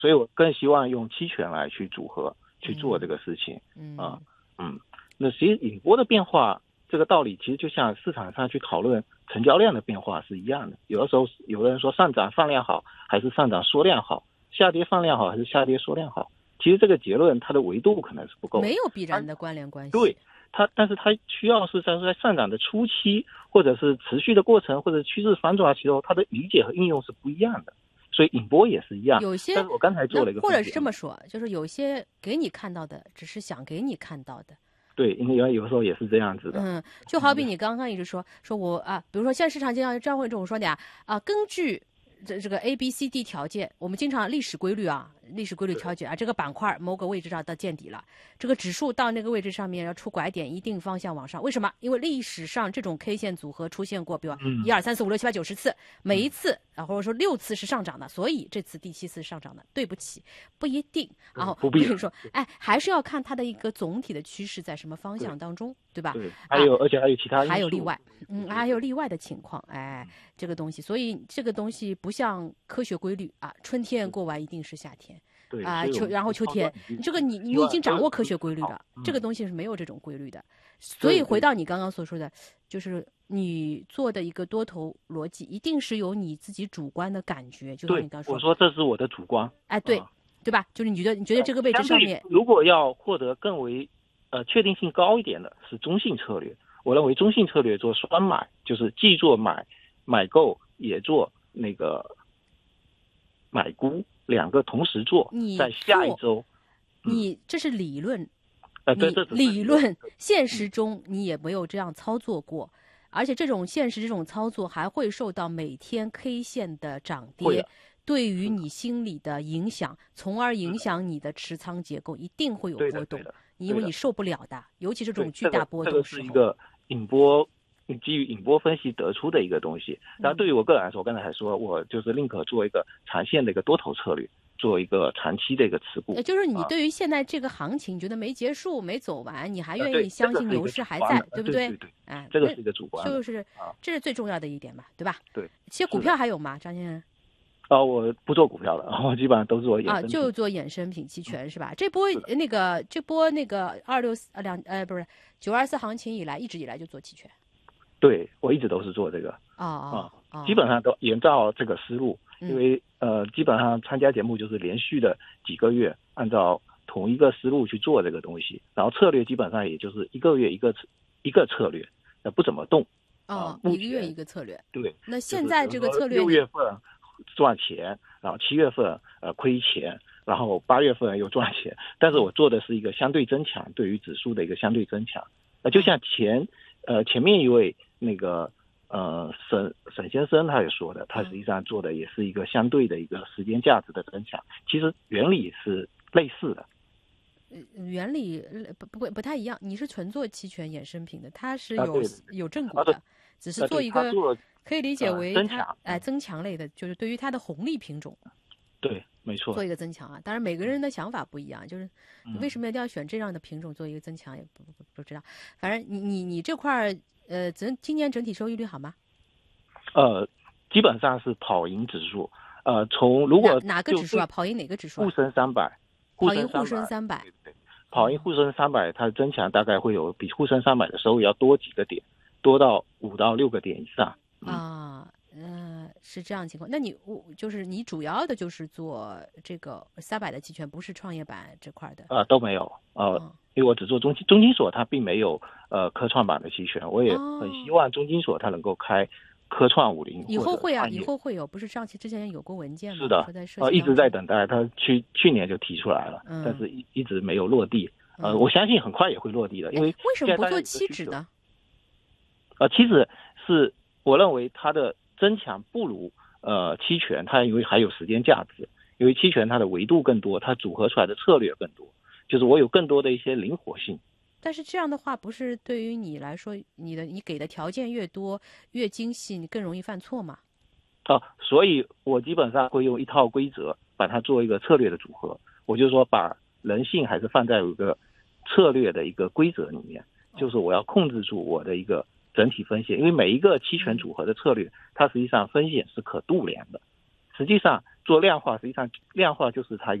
所以我更希望用期权来去组合去做这个事情。那其实引波的变化这个道理其实就像市场上去讨论成交量的变化是一样的。有的时候有的人说上涨放量好还是上涨缩量好，下跌放量好还是下跌缩量好，其实这个结论它的维度可能是不够的， 没有必然的关联关系。 对，但是它需要是在上涨的初期或者是持续的过程或者趋势反转的时候，它的理解和应用是不一样的。所以引波也是一样， 有些但是我刚才做了一个或者是这么说，就是有些给你看到的只是想给你看到的。 对，因为有时候也是这样子的。 就好比你刚刚一直说我比如说现在市场经常这样会这种说的根据这个 A、B、C、D 条件，我们经常历史规律调节这个板块某个位置上到见底了，这个指数到那个位置上面要出拐点，一定方向往上。为什么？因为历史上这种 K 线组合出现过，比如1、2、3、4、5、6、7、8、9、10次，每一次或者说6次是上涨的，所以这次第7次上涨的。对不起，不一定。然后我跟你说，还是要看它的一个总体的趋势在什么方向当中，对吧？ 对，而且还有其他因素， 还有例外，还有例外的情况，这个东西，所以这个东西不像科学规律春天过完一定是夏天， 对然后秋天，这个你已经掌握科学规律了，这个东西是没有这种规律的。所以回到你刚刚所说的，就是你做的一个多头逻辑，一定是有你自己主观的感觉，就像你刚说， 我说这是我的主观， 对吧？就是你觉得这个位置上面， 如果要获得更为确定性高一点的是中性策略。我认为中性策略做双买，就是既做买购也做那个买估，两个同时做，在下一周。 你这是理论， 对，这理论，现实中你也没有这样操作过，而且这种操作还会受到每天 K 线的涨跌对于你心理的影响，从而影响你的持仓结构，一定会有波动，因为你受不了的，尤其是这种巨大波动的时候。 这个是一个基于引波分析得出的一个东西。然后对于我个人来说，我刚才还说，我就是宁可做一个长线的一个多头策略，做一个长期的一个持股。 就是你对于现在这个行情，你觉得没结束、没走完，你还愿意相信牛市还在，对不对？ 对，这个是一个主观， 就是这是最重要的一点嘛，对吧？ 对。 其实股票还有吗，张先生？ 我不做股票了，我基本上都做衍生品。 就做衍生品期权是吧？这波那个924行情一直以来就做期权。 对，我一直都是做这个。基本上都沿照这个思路，因为基本上参加节目就是连续的几个月，按照同一个思路去做这个东西，然后策略基本上也就是一个月一个策略，不怎么动。 一个月一个策略。 对。 那现在这个策略 ，6月份赚钱，然后7月份亏钱，然后8月份又赚钱。但是我做的是一个相对增强，对于指数的一个相对增强。就像前面一位那个沈先生他也说的，他实际上做的也是一个相对的一个时间价值的增强，其实原理是类似的。 原理不太一样，你是纯做期权衍生品的，它是有正股的，只是做一个可以理解为增强类的，就是对于它的红利品种。 对，没错， 做一个增强当然每个人的想法不一样，就是你为什么一定要选这样的品种做一个增强，也不知道。反正你这块今年整体收益率好吗？ 基本上是跑赢指数。从如果哪个指数跑赢哪个指数？ 沪深300。 跑赢沪深300。 对，跑赢沪深300，它的增强大概会有比沪深300的收益要多几个点，多到5到6个点以上。 是这样情况。那就是你主要的就是做这个300的期权，不是创业板这块的？ 都没有。因为我只做中金所，它并没有科创板的期权。我也很希望中金所它能够开科创50。 以后会有，不是上期之前有过文件吗？ 是的，一直在等待，它去年就提出来了，但是一直没有落地。我相信很快也会落地的，因为为什么不做期指呢？ 期指是我认为它的增强不如期权，它因为还有时间价值，因为期权它的维度更多，它组合出来的策略更多，就是我有更多的一些灵活性。 但是这样的话，不是对于你来说，你给的条件越多越精细，你更容易犯错吗？ 所以我基本上会用一套规则把它做一个策略的组合。我就说把人性还是放在一个策略的一个规则里面，就是我要控制住我的一个整体风险，因为每一个期权组合的策略，它实际上风险是可度量的。实际上做量化，实际上量化就是它